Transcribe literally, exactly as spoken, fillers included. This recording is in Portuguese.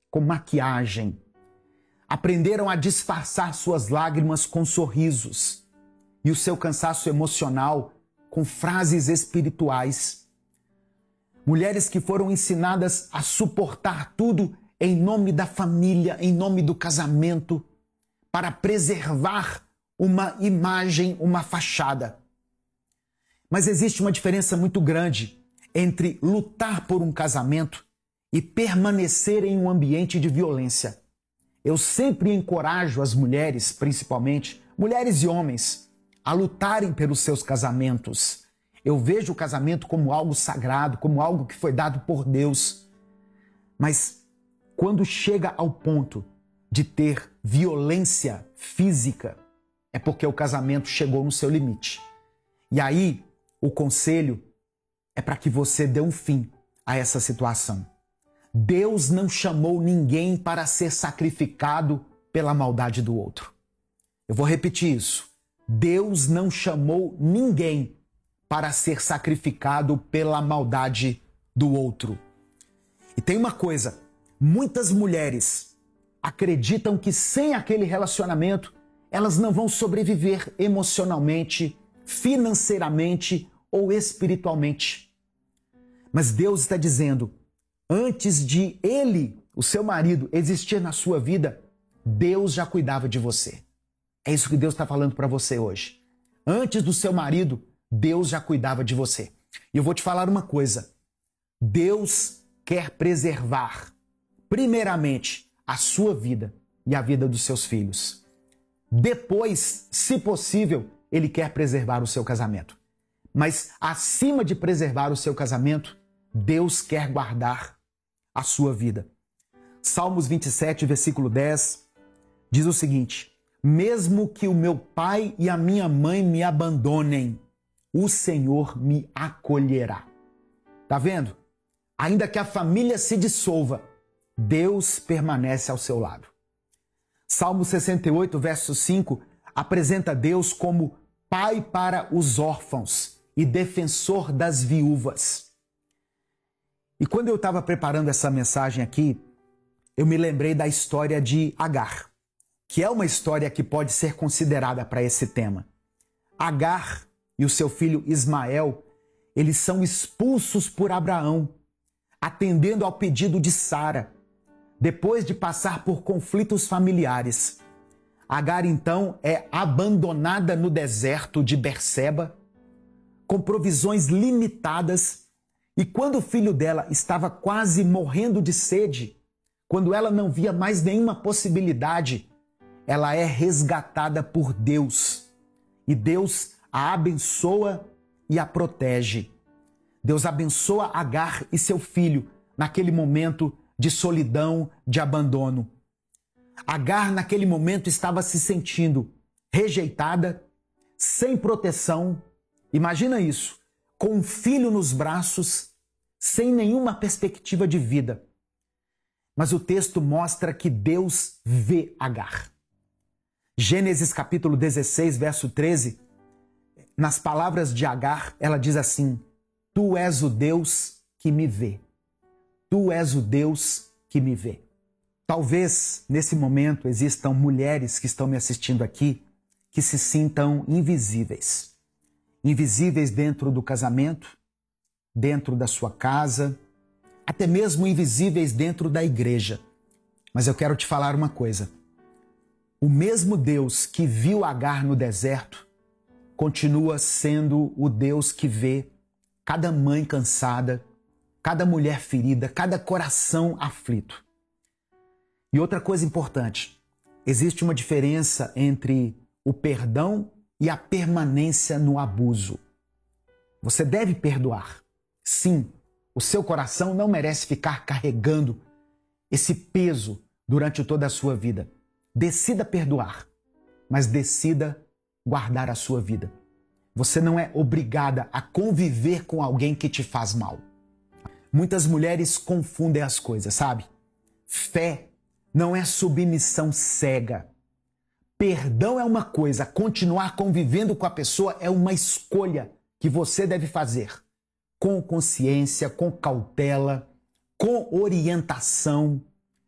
com maquiagem. Aprenderam a disfarçar suas lágrimas com sorrisos e o seu cansaço emocional com frases espirituais. Mulheres que foram ensinadas a suportar tudo em nome da família, em nome do casamento, para preservar uma imagem, uma fachada. Mas existe uma diferença muito grande entre lutar por um casamento e permanecer em um ambiente de violência. Eu sempre encorajo as mulheres, principalmente, mulheres e homens, a lutarem pelos seus casamentos. Eu vejo o casamento como algo sagrado, como algo que foi dado por Deus. Mas quando chega ao ponto de ter violência física, é porque o casamento chegou no seu limite. E aí, o conselho é para que você dê um fim a essa situação. Deus não chamou ninguém para ser sacrificado pela maldade do outro. Eu vou repetir isso. Deus não chamou ninguém para ser sacrificado pela maldade do outro. E tem uma coisa, muitas mulheres acreditam que sem aquele relacionamento elas não vão sobreviver emocionalmente, financeiramente ou espiritualmente. Mas Deus está dizendo, antes de ele, o seu marido, existir na sua vida, Deus já cuidava de você. É isso que Deus está falando para você hoje. Antes do seu marido, Deus já cuidava de você. E eu vou te falar uma coisa. Deus quer preservar, primeiramente, a sua vida e a vida dos seus filhos. Depois, se possível, Ele quer preservar o seu casamento. Mas, acima de preservar o seu casamento, Deus quer guardar a sua vida. Salmos vinte e sete, versículo dez, diz o seguinte: mesmo que o meu pai e a minha mãe me abandonem, o Senhor me acolherá. Tá vendo? Ainda que a família se dissolva, Deus permanece ao seu lado. Salmo sessenta e oito, verso cinco, apresenta Deus como pai para os órfãos e defensor das viúvas. E quando eu estava preparando essa mensagem aqui, eu me lembrei da história de Agar, que é uma história que pode ser considerada para esse tema. Agar e o seu filho Ismael, eles são expulsos por Abraão, atendendo ao pedido de Sara, depois de passar por conflitos familiares. Agar, então, é abandonada no deserto de Berseba, com provisões limitadas, e quando o filho dela estava quase morrendo de sede, quando ela não via mais nenhuma possibilidade, ela é resgatada por Deus. E Deus a abençoa e a protege. Deus abençoa Agar e seu filho naquele momento de solidão, de abandono. Agar, naquele momento, estava se sentindo rejeitada, sem proteção. Imagina isso, com um filho nos braços, sem nenhuma perspectiva de vida. Mas o texto mostra que Deus vê Agar. Gênesis capítulo dezesseis, verso treze, nas palavras de Agar, ela diz assim: Tu és o Deus que me vê. Tu és o Deus que me vê. Talvez, nesse momento, existam mulheres que estão me assistindo aqui que se sintam invisíveis. Invisíveis dentro do casamento, dentro da sua casa, até mesmo invisíveis dentro da igreja. Mas eu quero te falar uma coisa. O mesmo Deus que viu Agar no deserto continua sendo o Deus que vê cada mãe cansada, cada mulher ferida, cada coração aflito. E outra coisa importante, existe uma diferença entre o perdão e a permanência no abuso. Você deve perdoar. Sim, o seu coração não merece ficar carregando esse peso durante toda a sua vida. Decida perdoar, mas decida guardar a sua vida. Você não é obrigada a conviver com alguém que te faz mal. Muitas mulheres confundem as coisas, sabe? Fé não é submissão cega. Perdão é uma coisa, continuar convivendo com a pessoa é uma escolha que você deve fazer com consciência, com cautela, com orientação.